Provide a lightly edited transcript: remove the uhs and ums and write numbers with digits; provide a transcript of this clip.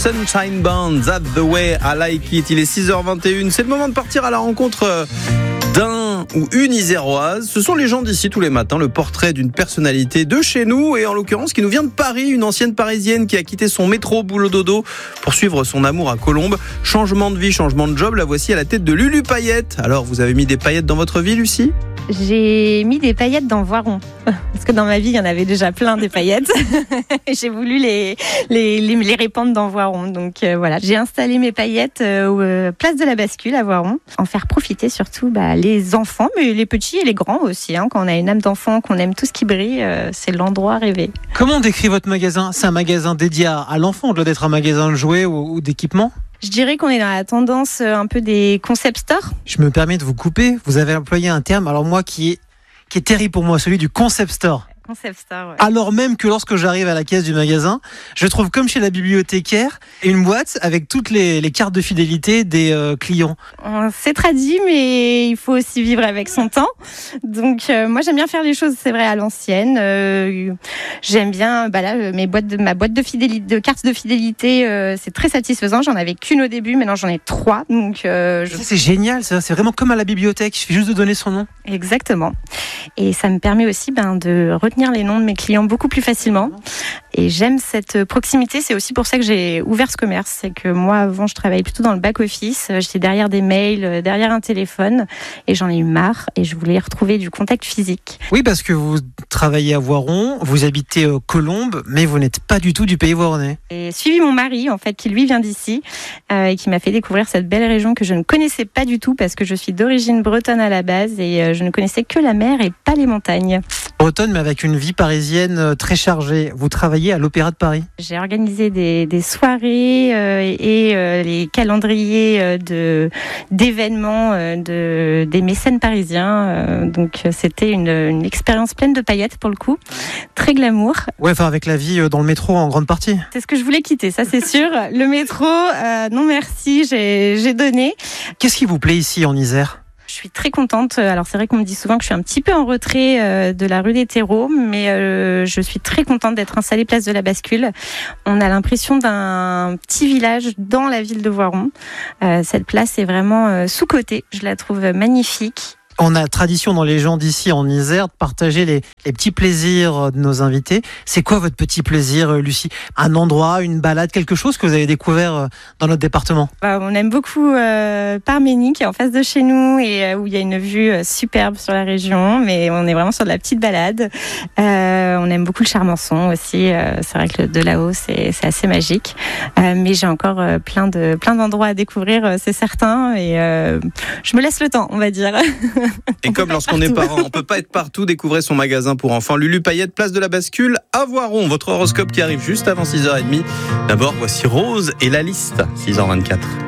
Sunshine Band, That's the way I like it. Il est 6h21. C'est le moment de partir à la rencontre d'un ou une Iséroise. Ce sont les gens d'ici tous les matins, le portrait d'une personnalité de chez nous et en l'occurrence qui nous vient de Paris, une ancienne parisienne qui a quitté son métro boulot dodo pour suivre son amour à Colombes. Changement de vie, changement de job, la voici à la tête de Lulu Paillettes. Alors vous avez mis des paillettes dans votre vie, Lucie ? J'ai mis des paillettes dans Voiron. Parce que dans ma vie, il y en avait déjà plein des paillettes. J'ai voulu les répandre dans Voiron. Donc voilà, j'ai installé mes paillettes place de la Bascule à Voiron. En faire profiter surtout les enfants, mais les petits et les grands aussi. Quand on a une âme d'enfant, qu'on aime tout ce qui brille, c'est l'endroit rêvé. Comment on décrit votre magasin ? C'est un magasin dédié à l'enfant, au-delà d'être un magasin de jouets ou d'équipements ? Je dirais qu'on est dans la tendance un peu des concept stores. Je me permets de vous couper. Vous avez employé un terme, alors moi, qui est terrible pour moi, celui du concept store. Concept store, ouais. Alors même que lorsque j'arrive à la caisse du magasin, je trouve comme chez la bibliothécaire une boîte avec toutes les cartes de fidélité des clients. C'est tradit, mais il faut aussi vivre avec son temps. Donc moi j'aime bien faire les choses, c'est vrai, à l'ancienne. J'aime bien, ma boîte de fidélité, de cartes de fidélité, c'est très satisfaisant. J'en avais qu'une au début, maintenant j'en ai 3. Donc ça, c'est génial, ça. C'est vraiment comme à la bibliothèque. Il suffit juste de donner son nom. Exactement. Et ça me permet aussi de retenir les noms de mes clients beaucoup plus facilement. Et j'aime cette proximité. C'est aussi pour ça que j'ai ouvert ce commerce. C'est que moi, avant, je travaillais plutôt dans le back-office. J'étais derrière des mails, derrière un téléphone. Et j'en ai eu marre. Et je voulais retrouver du contact physique. Oui, parce que vous travaillez à Voiron, vous habitez Colombes, mais vous n'êtes pas du tout du pays voironnais. J'ai suivi mon mari, en fait, qui lui vient d'ici, et qui m'a fait découvrir cette belle région que je ne connaissais pas du tout, parce que je suis d'origine bretonne à la base, et je ne connaissais que la mer et pas les montagnes. Bretonne, mais avec une vie parisienne très chargée. Vous travaillez à l'Opéra de Paris. J'ai organisé des soirées et les calendriers d'événements des mécènes parisiens. Donc c'était une expérience pleine de paillettes pour le coup, très glamour. Ouais, enfin avec la vie dans le métro en grande partie. C'est ce que je voulais quitter, ça c'est sûr. Le métro, non merci, j'ai donné. Qu'est-ce qui vous plaît ici en Isère ? Je suis très contente. Alors c'est vrai qu'on me dit souvent que je suis un petit peu en retrait de la rue des Terreaux, mais je suis très contente d'être installée place de la Bascule. On a l'impression d'un petit village dans la ville de Voiron. Cette place est vraiment sous-cotée. Je la trouve magnifique. On a tradition dans les gens d'ici en Isère de partager les petits plaisirs de nos invités. C'est quoi votre petit plaisir, Lucie ? Un endroit, une balade, quelque chose que vous avez découvert dans notre département ? On aime beaucoup Parménie qui est en face de chez nous et où il y a une vue superbe sur la région, mais on est vraiment sur de la petite balade. On aime beaucoup le Charmençon aussi. C'est vrai que de là-haut, c'est assez magique. Mais j'ai encore plein d'endroits à découvrir, c'est certain. Et je me laisse le temps, on va dire. Et comme lorsqu'on est parent, on peut pas être partout, découvrez son magasin pour enfants. Lulu Paillettes, place de la Bascule à Voiron. Votre horoscope qui arrive juste avant 6h30. D'abord, voici Rose et la liste, 6h24.